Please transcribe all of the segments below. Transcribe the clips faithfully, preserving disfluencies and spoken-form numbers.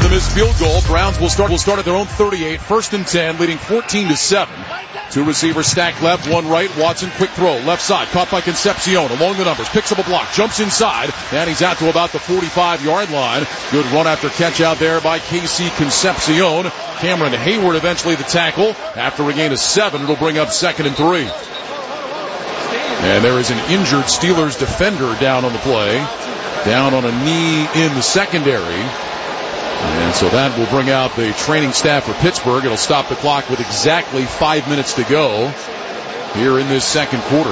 the missed field goal. Browns will start will start at their own thirty-eight, first and ten, leading fourteen to seven. Two receivers stacked left, one right. Watson, quick throw, left side, caught by Concepcion, along the numbers, picks up a block, jumps inside, and he's out to about the forty-five-yard line. Good run after catch out there by Casey Concepcion. Cameron Hayward eventually the tackle. After a gain of seven, it'll bring up second and three. And there is an injured Steelers defender down on the play, down on a knee in the secondary. And so that will bring out the training staff for Pittsburgh. It'll stop the clock with exactly five minutes to go here in this second quarter.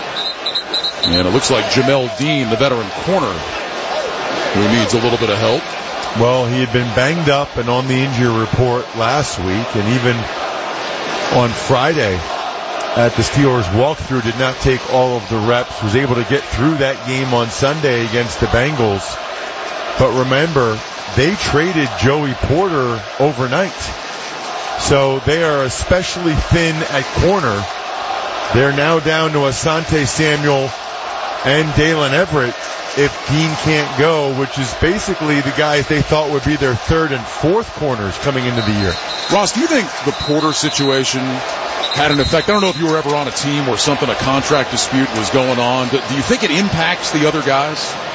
And it looks like Jamel Dean, the veteran corner, who needs a little bit of help. Well, he had been banged up and on the injury report last week, and even on Friday at the Steelers walkthrough did not take all of the reps, was able to get through that game on Sunday against the Bengals. But remember, they traded Joey Porter overnight. So they are especially thin at corner. They're now down to Asante Samuel and Dalen Everett if Dean can't go, which is basically the guys they thought would be their third and fourth corners coming into the year. Ross, do you think the Porter situation had an effect? I don't know if you were ever on a team where something, a contract dispute was going on. Do you think it impacts the other guys?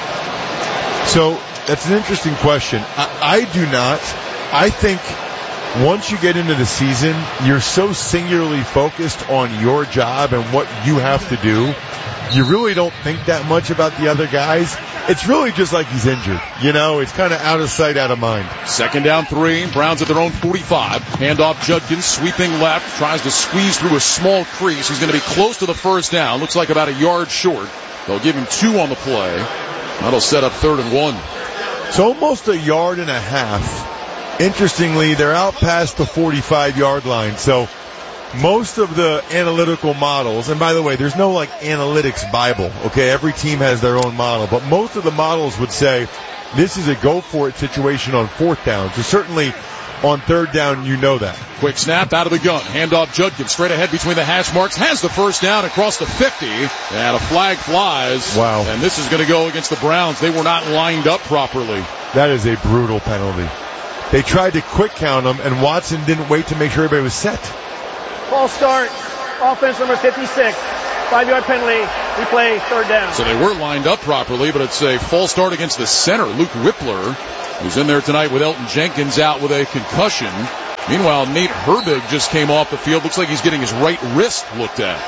So that's an interesting question. I, I do not. I think once you get into the season, you're so singularly focused on your job and what you have to do. You really don't think that much about the other guys. It's really just like he's injured. You know, it's kind of out of sight, out of mind. Second down three. Browns at their own forty-five. Handoff Judkins, sweeping left, tries to squeeze through a small crease. He's going to be close to the first down. Looks like about a yard short. They'll give him two on the play. That'll set up third and one. It's almost a yard and a half. Interestingly, they're out past the forty-five-yard line. So most of the analytical models, and by the way, there's no like analytics Bible, okay? Every team has their own model, but most of the models would say this is a go-for-it situation on fourth down. So certainly on third down, you know that. Quick snap out of the gun. Handoff Judkins straight ahead between the hash marks. Has the first down across the fifty. And a flag flies. Wow. And this is going to go against the Browns. They were not lined up properly. That is a brutal penalty. They tried to quick count them, and Watson didn't wait to make sure everybody was set. False start. Offense number fifty-six. Five-yard penalty. Replay, third down. So they were lined up properly, but it's a false start against the center, Luke Whippler, who's in there tonight with Elton Jenkins out with a concussion. Meanwhile, Nate Herbig just came off the field. Looks like he's getting his right wrist looked at.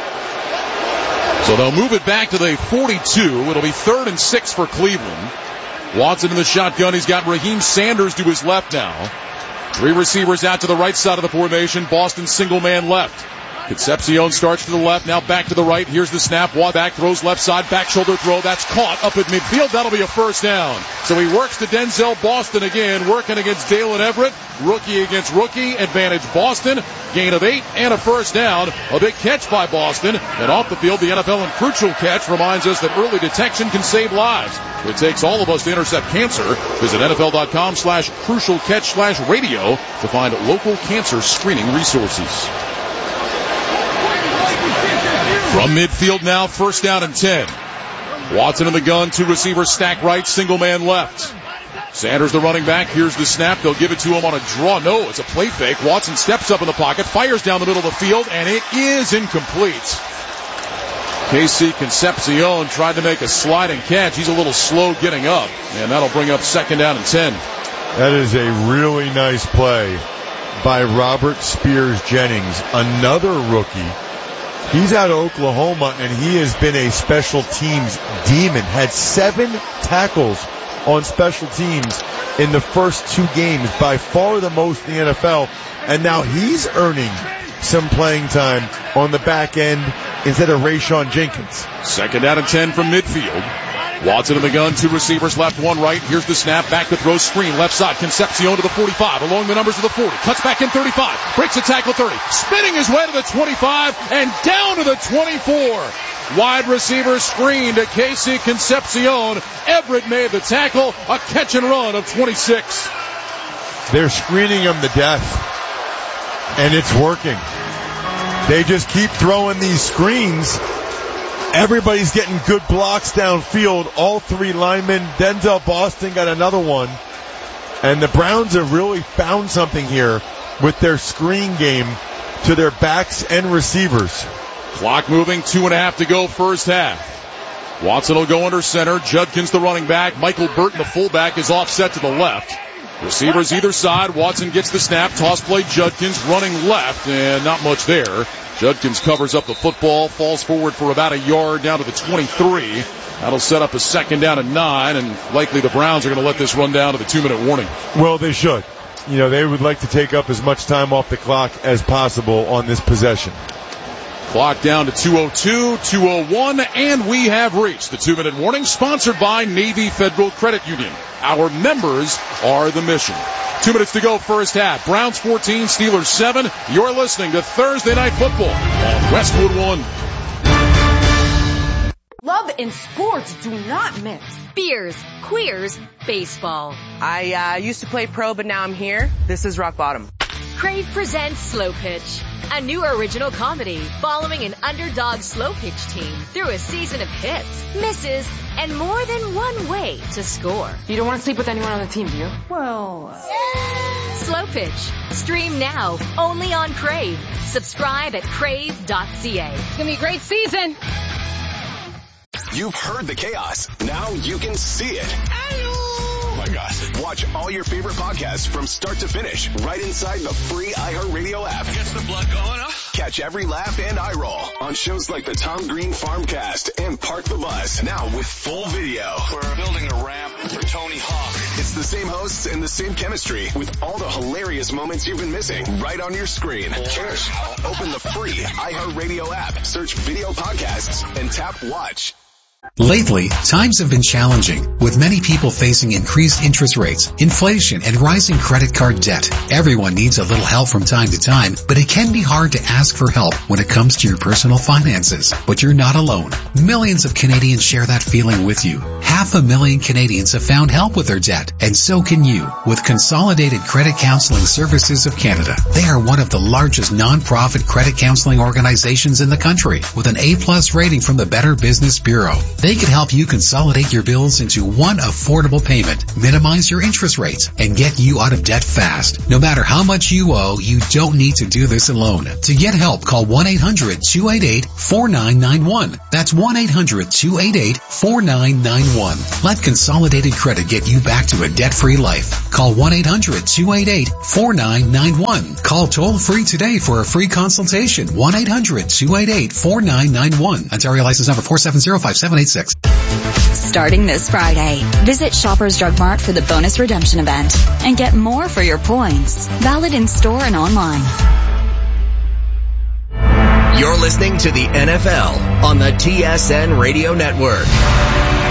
So they'll move it back to the forty-two. It'll be third and six for Cleveland. Watson in the shotgun. He's got Raheem Sanders to his left now. Three receivers out to the right side of the formation. Boston single man left. Concepcion starts to the left, now back to the right. Here's the snap. Watt back, throws left side, back shoulder throw. That's caught up at midfield. That'll be a first down. So he works to Denzel Boston again, working against Dalen Everett. Rookie against rookie. Advantage Boston. Gain of eight and a first down. A big catch by Boston. And off the field, the N F L and crucial catch reminds us that early detection can save lives. It takes all of us to intercept cancer. Visit NFL.com slash crucial catch slash radio to find local cancer screening resources. From midfield now, first down and ten. Watson in the gun, two receivers stacked right, single man left. Sanders the running back, here's the snap, they'll give it to him on a draw. No, it's a play fake. Watson steps up in the pocket, fires down the middle of the field, and it is incomplete. Casey Concepcion tried to make a sliding catch. He's a little slow getting up, and that'll bring up second down and ten. That is a really nice play by Robert Spears Jennings, another rookie. He's out of Oklahoma, and he has been a special teams demon. Had seven tackles on special teams in the first two games, by far the most in the N F L. And now he's earning some playing time on the back end instead of Rayshawn Jenkins. Second down and ten from midfield. Watson in the gun, two receivers left, one right. Here's the snap, back to throw, screen, left side. Concepcion to the forty-five, along the numbers of the forty. Cuts back in thirty-five, breaks a tackle thirty. Spinning his way to the twenty-five and down to the twenty-four. Wide receiver screen to Casey Concepcion. Everett made the tackle, a catch and run of twenty-six. They're screening him to death, and it's working. They just keep throwing these screens. Everybody's getting good blocks downfield. All three linemen. Denzel Boston got another one. And the Browns have really found something here with their screen game to their backs and receivers. Clock moving, two and a half to go first half. Watson will go under center. Judkins the running back. Michael Burton the fullback is offset to the left. Receivers either side. Watson gets the snap. Toss play. Judkins running left, and not much there. Judkins covers up the football, falls forward for about a yard down to the twenty-three. That'll set up a second down and nine, and likely the Browns are going to let this run down to the two-minute warning. Well, they should. You know, they would like to take up as much time off the clock as possible on this possession. Clock down to two oh two, two oh one, and we have reached the two-minute warning, sponsored by Navy Federal Credit Union. Our members are the mission. Two minutes to go first half. Browns fourteen, Steelers seven. You're listening to Thursday Night Football on Westwood One. Love and sports do not mix. Beers, queers, baseball. I uh, used to play pro, but now I'm here. This is rock bottom. Crave presents Slow Pitch, a new original comedy following an underdog slow pitch team through a season of hits, misses, and more than one way to score. You don't want to sleep with anyone on the team, do you? Well, uh... Slow Pitch. Stream now, only on Crave. Subscribe at crave dot c a. It's going to be a great season. You've heard the chaos. Now you can see it. Oh my gosh. Watch all your favorite podcasts from start to finish right inside the free iHeartRadio app. Gets the blood going, huh? Catch every laugh and eye roll on shows like the Tom Green Farmcast and Park the Bus. Now with full video. We're building a ramp for Tony Hawk. It's the same hosts and the same chemistry with all the hilarious moments you've been missing right on your screen. Cheers. Open the free iHeartRadio app, search video podcasts, and tap watch. Lately, times have been challenging, with many people facing increased interest rates, inflation, and rising credit card debt. Everyone needs a little help from time to time, but it can be hard to ask for help when it comes to your personal finances. But you're not alone. Millions of Canadians share that feeling with you. Half a million Canadians have found help with their debt, and so can you, with Consolidated Credit Counseling Services of Canada. They are one of the largest non-profit credit counseling organizations in the country, with an A plus rating from the Better Business Bureau. They can help you consolidate your bills into one affordable payment, minimize your interest rates, and get you out of debt fast. No matter how much you owe, you don't need to do this alone. To get help, call one eight hundred, two eight eight, four nine nine one. That's one eight hundred, two eight eight, four nine nine one. Let Consolidated Credit get you back to a debt-free life. Call one eight hundred, two eight eight, four nine nine one. Call toll-free today for a free consultation. one eight hundred, two eight eight, four nine nine one. Ontario license number four seven zero, five seven eight six. Starting this Friday, visit Shoppers Drug Mart for the bonus redemption event and get more for your points. Valid in store and online. You're listening to the N F L on the T S N Radio Network.